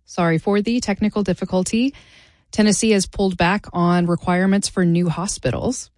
Sorry for the technical difficulty. Tennessee has pulled back on requirements for new hospitals.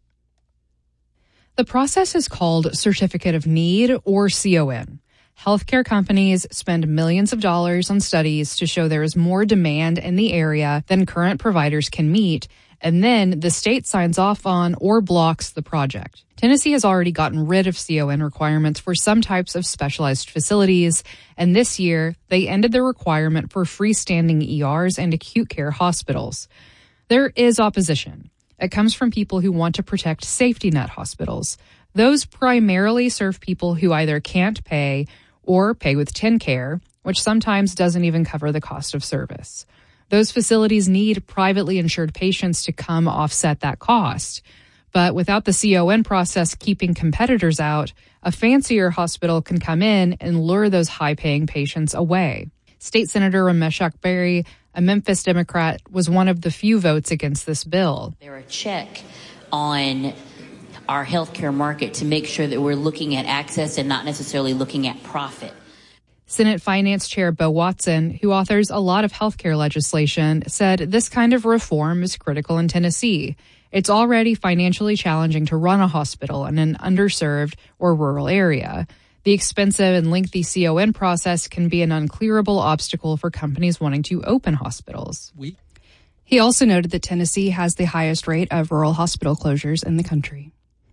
The process is called Certificate of Need, or CON. Healthcare companies spend millions of dollars on studies to show there is more demand in the area than current providers can meet, and then the state signs off on or blocks the project. Tennessee has already gotten rid of CON requirements for some types of specialized facilities, and this year they ended the requirement for freestanding ERs and acute care hospitals. There is opposition. It comes from people who want to protect safety net hospitals. Those primarily serve people who either can't pay or pay with TennCare, which sometimes doesn't even cover the cost of service. Those facilities need privately insured patients to come offset that cost. But without the CON process keeping competitors out, a fancier hospital can come in and lure those high-paying patients away. State Senator Rameshak Berry, a Memphis Democrat, was one of the few votes against this bill. They're a check on our healthcare market to make sure that we're looking at access and not necessarily looking at profit. Senate Finance Chair Bo Watson, who authors a lot of healthcare legislation, said this kind of reform is critical in Tennessee. It's already financially challenging to run a hospital in an underserved or rural area. The expensive and lengthy CON process can be an unclearable obstacle for companies wanting to open hospitals. He also noted that Tennessee has the highest rate of rural hospital closures in the country.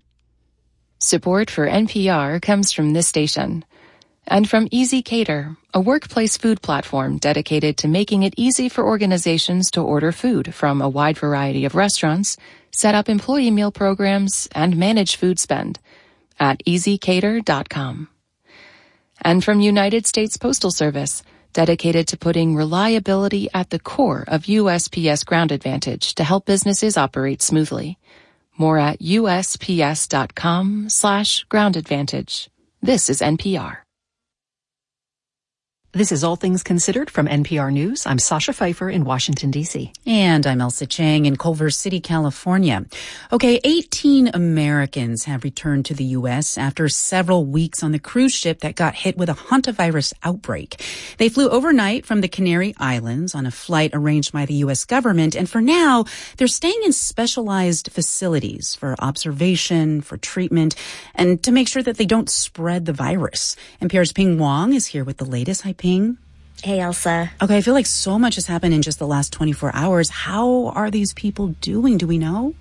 Support for NPR comes from this station and from Easy Cater, a workplace food platform dedicated to making it easy for organizations to order food from a wide variety of restaurants, set up employee meal programs, and manage food spend at easycater.com. And from United States Postal Service, dedicated to putting reliability at the core of USPS Ground Advantage to help businesses operate smoothly. More at USPS.com/Ground Advantage. This is NPR. This is All Things Considered from NPR News. I'm Sasha Pfeiffer in Washington, D.C. And I'm Elsa Chang in Culver City, California. Okay, 18 Americans have returned to the U.S. after several weeks on the cruise ship that got hit with a hantavirus outbreak. They flew overnight from the Canary Islands on a flight arranged by the U.S. government, and for now, they're staying in specialized facilities for observation, for treatment, and to make sure that they don't spread the virus. NPR's Ping Wong is here with the latest. Hi, Ping. Hey, Elsa. Okay, I feel like so much has happened in just the last 24 hours. How are these people doing? Do we know?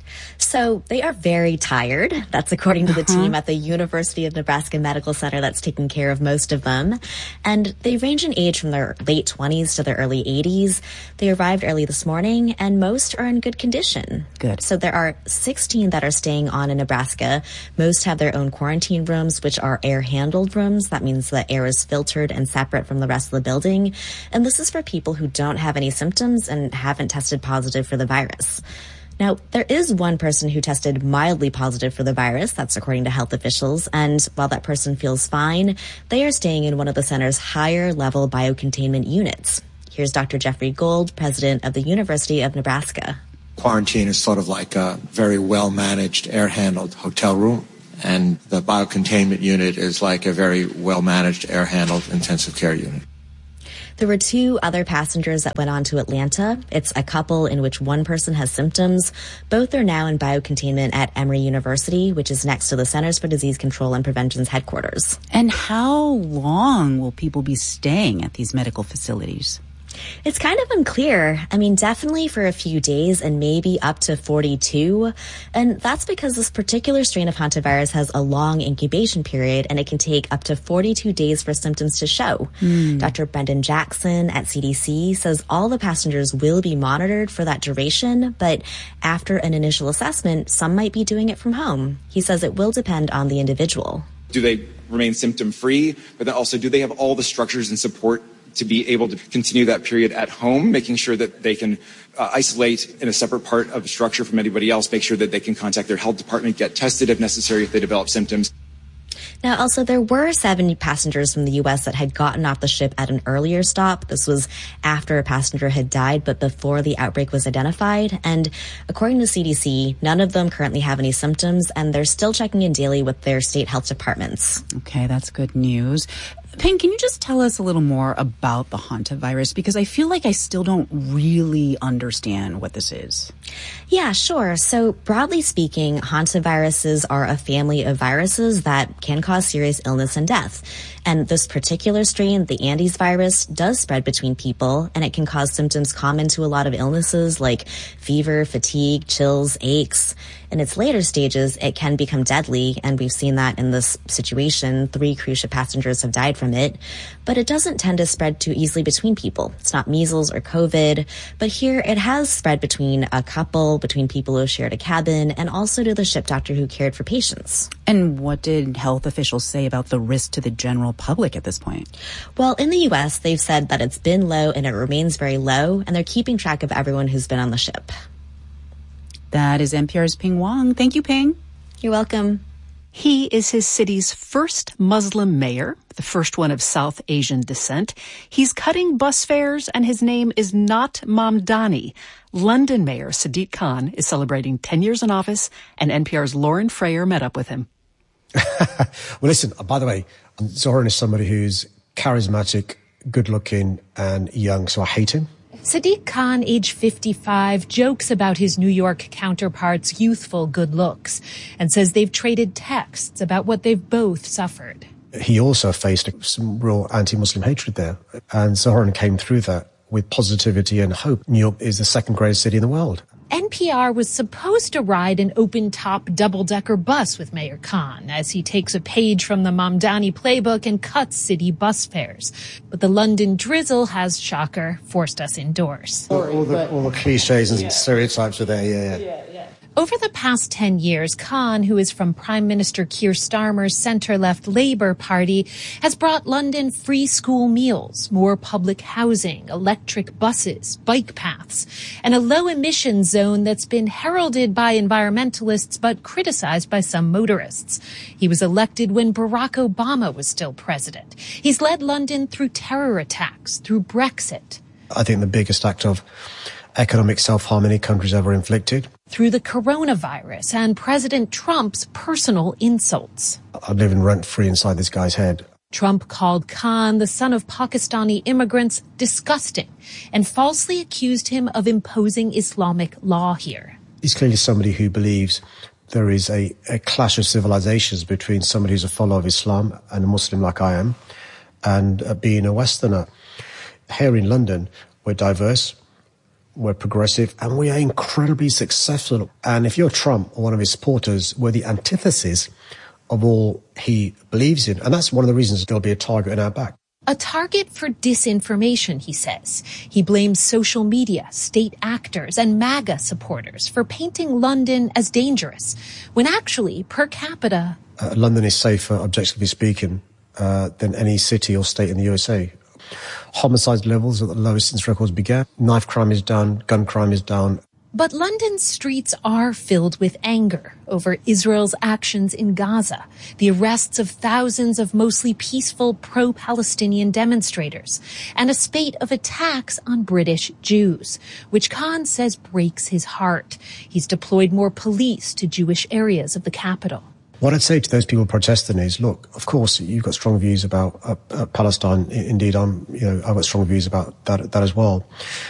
So they are very tired. That's according to the team at the University of Nebraska Medical Center that's taking care of most of them. And they range in age from their late 20s to their early 80s. They arrived early this morning, and most are in good condition. Good. So there are 16 that are staying on in Nebraska. Most have their own quarantine rooms, which are air-handled rooms. That means the air is filtered and separate from the rest of the building. And this is for people who don't have any symptoms and haven't tested positive for the virus. Now, there is one person who tested mildly positive for the virus. That's according to health officials. And while that person feels fine, they are staying in one of the center's higher-level biocontainment units. Here's Dr. Jeffrey Gold, president of the University of Nebraska. Quarantine is sort of like a very well-managed, air-handled hotel room. And the biocontainment unit is like a very well-managed, air-handled intensive care unit. There were 2 other passengers that went on to Atlanta. It's a couple in which one person has symptoms. Both are now in biocontainment at Emory University, which is next to the Centers for Disease Control and Prevention's headquarters. And how long will people be staying at these medical facilities? It's kind of unclear. I mean, definitely for a few days and maybe up to 42. And that's because this particular strain of hantavirus has a long incubation period, and it can take up to 42 days for symptoms to show. Dr. Brendan Jackson at CDC says all the passengers will be monitored for that duration, but after an initial assessment, some might be doing it from home. He says it will depend on the individual. Do they remain symptom-free? But then also, do they have all the structures and support to be able to continue that period at home, making sure that they can isolate in a separate part of the structure from anybody else, make sure that they can contact their health department, get tested if necessary if they develop symptoms. Now, also, there were 70 passengers from the U.S. that had gotten off the ship at an earlier stop. This was after a passenger had died, but before the outbreak was identified. And according to CDC, none of them currently have any symptoms, and they're still checking in daily with their state health departments. Okay, that's good news. Ping, can you just tell us a little more about the hantavirus? Because I feel like I still don't really understand what this is. Yeah, sure. So broadly speaking, hantaviruses are a family of viruses that can cause serious illness and death. And this particular strain, the Andes virus, does spread between people, and it can cause symptoms common to a lot of illnesses like fever, fatigue, chills, aches. In its later stages, it can become deadly, and we've seen that in this situation. 3 cruise ship passengers have died from it. But it doesn't tend to spread too easily between people. It's not measles or COVID, but here it has spread between a couple, between people who shared a cabin, and also to the ship doctor who cared for patients. And what did health officials say about the risk to the general public at this point? Well, in the U.S., they've said that it's been low and it remains very low, and they're keeping track of everyone who's been on the ship. That is NPR's Ping Wong. Thank you, Ping. You're welcome. He is his city's first Muslim mayor, the first one of South Asian descent. He's cutting bus fares, and his name is not Mamdani. London Mayor Sadiq Khan is celebrating 10 years in office, and NPR's Lauren Frayer met up with him. Well, listen, by the way, Zoran is somebody who's charismatic, good-looking, and young, so I hate him. Sadiq Khan, age 55, jokes about his New York counterpart's youthful good looks and says they've traded texts about what they've both suffered. He also faced some real anti-Muslim hatred there, and Zoran came through that with positivity and hope. New York is the second greatest city in the world. NPR was supposed to ride an open-top double-decker bus with Mayor Khan as he takes a page from the Mamdani playbook and cuts city bus fares. But the London drizzle has, shocker, forced us indoors. All the cliches and stereotypes are there, yeah. Over the past 10 years, Khan, who is from Prime Minister Keir Starmer's centre-left Labour Party, has brought London free school meals, more public housing, electric buses, bike paths, and a low-emission zone that's been heralded by environmentalists but criticized by some motorists. He was elected when Barack Obama was still president. He's led London through terror attacks, through Brexit. I think the biggest act of economic self-harm any country's ever inflicted. Through the coronavirus and President Trump's personal insults. I'm living rent-free inside this guy's head. Trump called Khan, the son of Pakistani immigrants, disgusting and falsely accused him of imposing Islamic law here. He's clearly somebody who believes there is a clash of civilizations between somebody who's a follower of Islam and a Muslim like I am, and being a Westerner. Here in London, we're diverse, we're progressive, and we are incredibly successful. And if you're Trump or one of his supporters, we're the antithesis of all he believes in. And that's one of the reasons there'll be a target in our back. A target for disinformation, he says. He blames social media, state actors, and MAGA supporters for painting London as dangerous, when actually, per capita... London is safer, objectively speaking, than any city or state in the USA. Homicide levels are the lowest since records began. Knife crime is down, gun crime is down. But London's streets are filled with anger over Israel's actions in Gaza, the arrests of thousands of mostly peaceful pro-Palestinian demonstrators, and a spate of attacks on British Jews, which Khan says breaks his heart. He's deployed more police to Jewish areas of the capital. What I'd say to those people protesting is, look, of course, you've got strong views about Palestine. Indeed, I've got strong views about that as well.